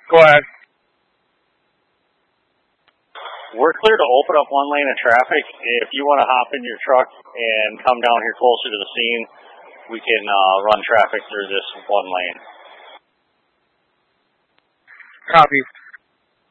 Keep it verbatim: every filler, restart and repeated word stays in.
Go ahead. We're clear to open up one lane of traffic. If you want to hop in your truck and come down here closer to the scene, we can uh, run traffic through this one lane. Copy.